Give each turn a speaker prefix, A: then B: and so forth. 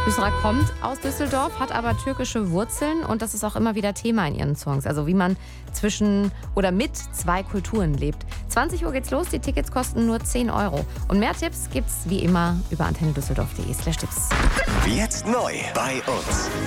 A: Hüsra kommt aus Düsseldorf, hat aber türkische Wurzeln und das ist auch immer wieder Thema in ihren Songs. Also wie man zwischen oder mit zwei Kulturen lebt. 20 Uhr geht's los, die Tickets kosten nur 10 Euro. Und mehr Tipps gibt's wie immer über antennedüsseldorf.de/Tipps.
B: Jetzt neu bei uns.